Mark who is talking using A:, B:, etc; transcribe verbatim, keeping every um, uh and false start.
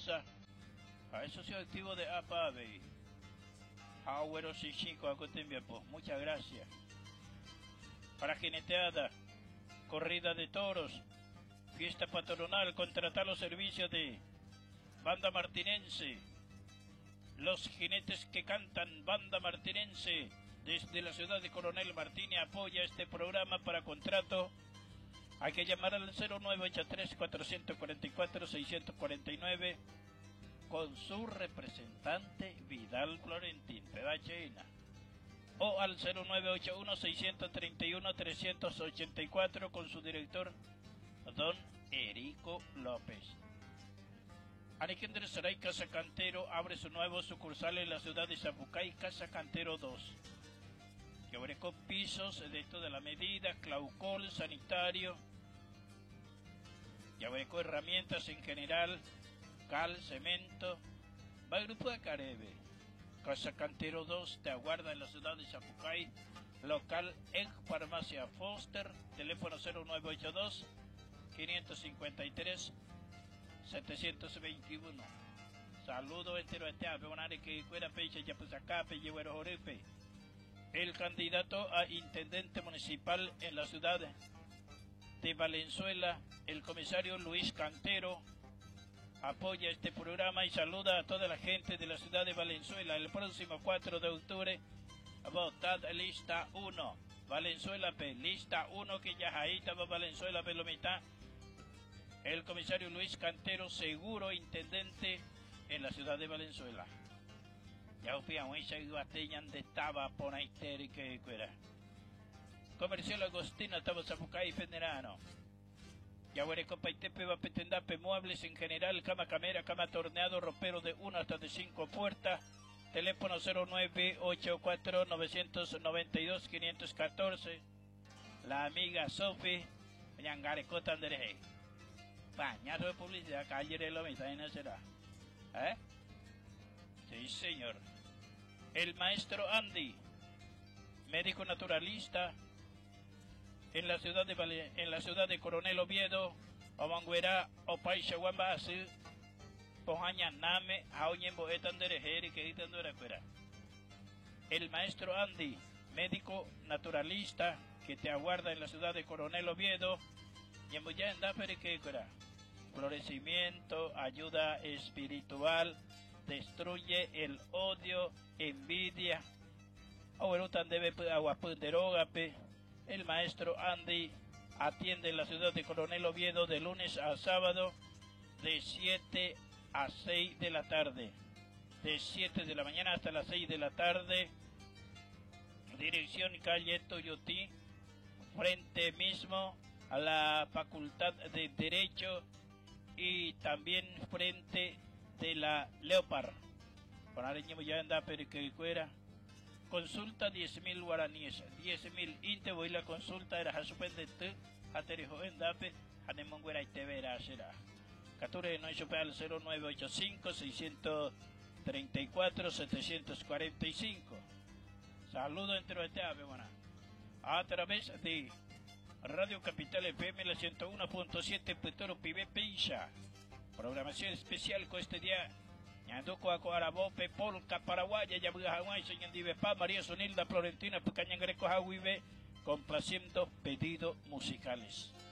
A: Mendoza, a socio activo de APAVE, Agüero Chichico, a Cotembiapo, muchas gracias. Para jineteada, corrida de toros, fiesta patronal, contratar los servicios de Banda Martinense, los jinetes que cantan Banda Martinense, desde la ciudad de Coronel Martínez apoya este programa para contrato. Hay que llamar al cero nueve ocho tres, cuatro cuatro cuatro, seis cuatro nueve con su representante Vidal Florentín, Pedachina, o al cero nueve ocho uno, seis tres uno, tres ocho cuatro con su director don Erico López. Alejandro Saray Casa Cantero abre su nuevo sucursal en la ciudad de Zapucay, Casa Cantero dos. Que ofrece pisos de toda la medida, claucol, sanitario. Ya ofrece herramientas en general, cal, cemento. Va el grupo de Carebe. Casa Cantero dos te aguarda en la ciudad de Zapucay. Local en Farmacia Foster. Teléfono cero nueve ocho dos, cinco cinco tres, siete dos uno. Saludo entero a este ave, un área que fuera peche, ya pues acá, pe, llevero jorepe. El candidato a intendente municipal en la ciudad de Valenzuela, el comisario Luis Cantero, apoya este programa y saluda a toda la gente de la ciudad de Valenzuela. El próximo cuatro de octubre, votad lista uno. Valenzuela P, lista uno, que ya ahí estaba Valenzuela P, lo mitad. El comisario Luis Cantero, seguro intendente en la ciudad de Valenzuela. Ya opian, esa guateñan de estaba por ahí que fuera. Comercial Agostino, estaba Zapucay Federano. Ya huele copa y tepe va petendape, muebles en general, cama camera, cama torneado, ropero de una hasta de cinco puertas. Teléfono cero nueve ocho cuatro, nueve nueve dos, cinco uno cuatro. La amiga Sofi, Yangarecota André. Bañado de publicidad, calle de lo mismo, no será. ¿Eh? Sí, señor. El maestro Andy, médico naturalista, en la ciudad de Vale, en la ciudad de Coronel Oviedo, Omanguera, Opaixa, Guambasi, Pojaña, Name, Jauñembo, Etanderejeri, que Etandera fuera. El maestro Andy, médico naturalista, que te aguarda en la ciudad de Coronel Oviedo, Yemboya en Dafere, que fuera. Florecimiento, ayuda espiritual, destruye el odio, envidia. Abuelutan debe aguapunderogape. El maestro Andy atiende en la ciudad de Coronel Oviedo de lunes a sábado de siete a seis de la tarde. De siete de la mañana hasta las seis de la tarde. Dirección calle Toyotí, frente mismo a la Facultad de Derecho y también frente de la Leopard. Con areño ya anda periquecuera. Consulta diez mil guaraníes, diez mil inte voy la consulta era a suspendente a terejo en dape a nemonguera y te verá será. Cature no hizo al cero nueve ocho cinco, seis tres cuatro, siete cuatro cinco. Saludo entre este ave, buena. A través de Radio Capital F M la ciento uno punto siete Petoro Pibe Pincha. Programación especial con este día. Ñanduco a Coarabope, Polka, Paraguaya, Yabuga, Hawái, Señandivepa, María Sonilda, Florentina, Pucañan Greco, Jahuibe, complaciendo pedidos musicales.